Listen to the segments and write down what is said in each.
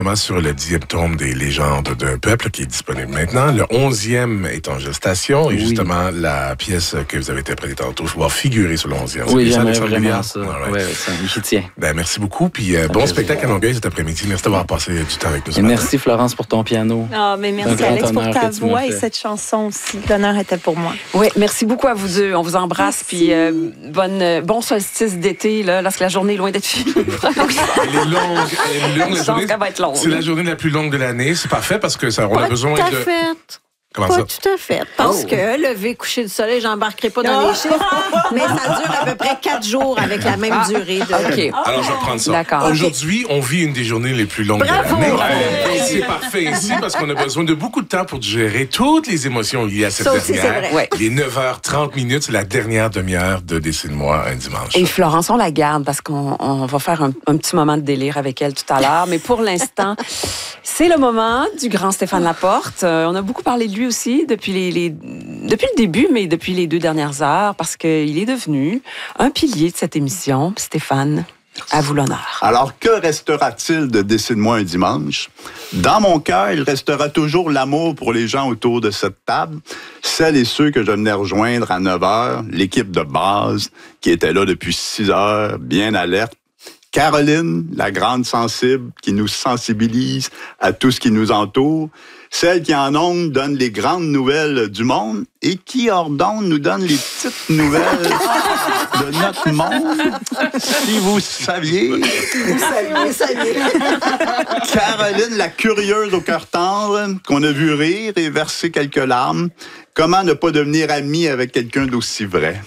Sur le 10e tome des légendes d'un peuple qui est disponible maintenant. Le 11e est en gestation et justement, la pièce que vous avez interprétée tantôt va figurer sur le 11e. Oui, j'aimerais vraiment ça. Right. Oui, ça j'y tiens. Ben, merci beaucoup. Puis bon spectacle à Longueuil cet après-midi. Merci d'avoir passé du temps avec nous ce matin. Merci Florence pour ton piano. Ah, mais merci Alex pour ta voix et cette chanson aussi. L'honneur était pour moi. Oui, merci beaucoup à vous deux. On vous embrasse. Puis bon solstice d'été, là, lorsque la journée est loin d'être finie. Elle est longue. Je pense qu'elle va être longue. C'est la journée la plus longue de l'année. C'est parfait parce que ça, on a besoin de... Comment pas ça? tout à fait. Parce que lever, coucher du soleil, j'embarquerai pas dans les chiffres, mais ça dure à peu près 4 jours avec la même durée. OK. Alors, je vais prendre ça. D'accord. Aujourd'hui, on vit une des journées les plus longues de l'année. C'est parfait ici parce qu'on a besoin de beaucoup de temps pour digérer toutes les émotions liées à cette dernière. Ouais. Il est 9h30, c'est la dernière demi-heure de Dessine-moi un dimanche. Et Florence, on la garde parce qu'on va faire un petit moment de délire avec elle tout à l'heure. Mais pour l'instant, c'est le moment du grand Stéphane Laporte. On a beaucoup parlé de lui aussi depuis le début, mais depuis les 2 dernières heures, parce qu'il est devenu un pilier de cette émission. Stéphane, à vous l'honneur. Alors, que restera-t-il de Dessine-moi un dimanche? Dans mon cœur, il restera toujours l'amour pour les gens autour de cette table, celles et ceux que je venais rejoindre à 9 heures, l'équipe de base qui était là depuis 6 heures, bien alerte. Caroline, la grande sensible, qui nous sensibilise à tout ce qui nous entoure. Celle qui, en ondes, donne les grandes nouvelles du monde et qui, hors d'ondes, nous donne les petites nouvelles de notre monde. Si vous saviez. Vous saviez. Caroline, la curieuse au cœur tendre, qu'on a vu rire et verser quelques larmes. Comment ne pas devenir ami avec quelqu'un d'aussi vrai?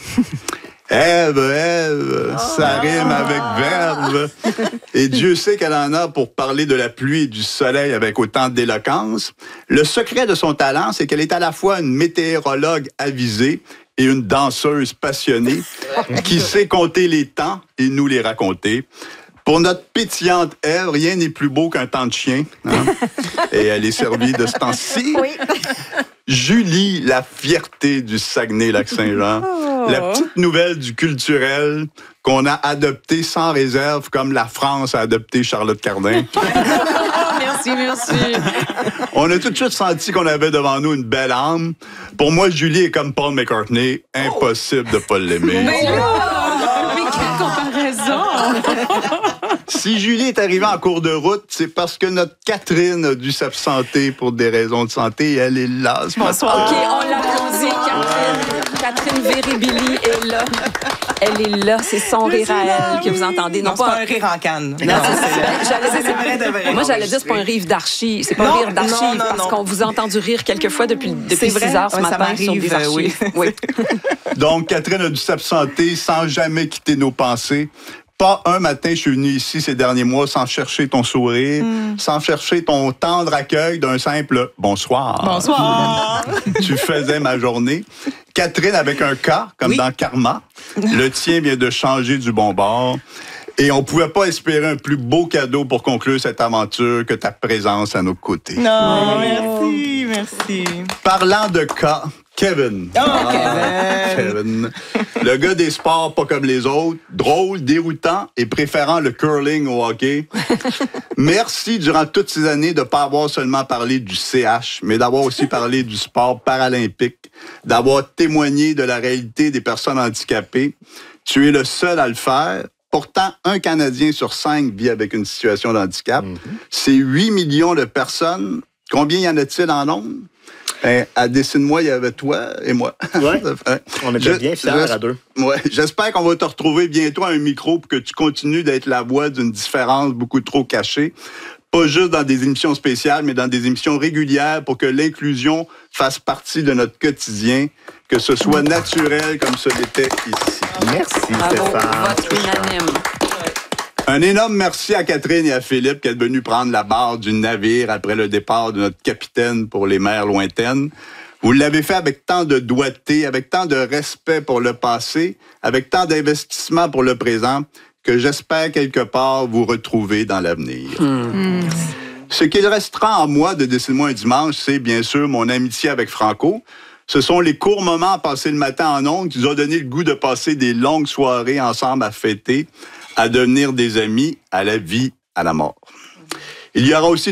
Ève, ça rime avec verbe. Et Dieu sait qu'elle en a pour parler de la pluie et du soleil avec autant d'éloquence. Le secret de son talent, c'est qu'elle est à la fois une météorologue avisée et une danseuse passionnée qui sait compter les temps et nous les raconter. Pour notre pétillante Ève, rien n'est plus beau qu'un temps de chien. Hein? Et elle est servie de ce temps-ci. Oui. Julie, la fierté du Saguenay-Lac-Saint-Jean. La petite nouvelle du culturel qu'on a adoptée sans réserve, comme la France a adopté Charlotte Cardin. Merci. On a tout de suite senti qu'on avait devant nous une belle âme. Pour moi, Julie est comme Paul McCartney. Impossible de ne pas l'aimer. Mais quelle comparaison! Si Julie est arrivée en cours de route, c'est parce que notre Catherine a dû s'absenter pour des raisons de santé et elle est là. Bonsoir. OK, on l'applaudit, Catherine. Catherine Véribili est là. Elle est là, c'est son rire à elle que vous entendez. Non, c'est pas un rire en canne. Non, moi, j'allais dire, c'est pas un rire d'archives. C'est pas un rire d'archives parce qu'on vous a entendu rire quelques fois depuis 6 heures ce matin sur des archives. Oui. Donc, Catherine a dû s'absenter sans jamais quitter nos pensées. Pas un matin, je suis venu ici ces derniers mois sans chercher ton sourire, sans chercher ton tendre accueil d'un simple « bonsoir ». Bonsoir. Tu faisais ma journée. Catherine avec un K, comme dans Karma. Le tien vient de changer du bon bord. Et on ne pouvait pas espérer un plus beau cadeau pour conclure cette aventure que ta présence à nos côtés. Non, merci. Parlant de K, Kevin. Kevin. Le gars des sports pas comme les autres, drôle, déroutant et préférant le curling au hockey. Merci durant toutes ces années de ne pas avoir seulement parlé du CH, mais d'avoir aussi parlé du sport paralympique, d'avoir témoigné de la réalité des personnes handicapées. Tu es le seul à le faire. Pourtant, un Canadien sur 5 vit avec une situation de handicap. C'est 8 millions de personnes. Combien y en a-t-il en nombre? À Dessine-moi, il y avait toi et moi. Ouais. On était bien fiers à 2. Ouais. J'espère qu'on va te retrouver bientôt à un micro pour que tu continues d'être la voix d'une différence beaucoup trop cachée. Pas juste dans des émissions spéciales, mais dans des émissions régulières pour que l'inclusion fasse partie de notre quotidien, que ce soit naturel comme ce l'était ici. Merci, Bravo, Stéphane. vote unanime. Un énorme merci à Catherine et à Philippe qui est venu prendre la barre du navire après le départ de notre capitaine pour les mers lointaines. Vous l'avez fait avec tant de doigté, avec tant de respect pour le passé, avec tant d'investissement pour le présent, que j'espère quelque part vous retrouver dans l'avenir. Ce qu'il restera en moi de Dessine-moi un dimanche, c'est bien sûr mon amitié avec Franco. Ce sont les courts moments passés le matin en ondes qui nous ont donné le goût de passer des longues soirées ensemble à fêter, à devenir des amis, à la vie, à la mort. Il y aura aussi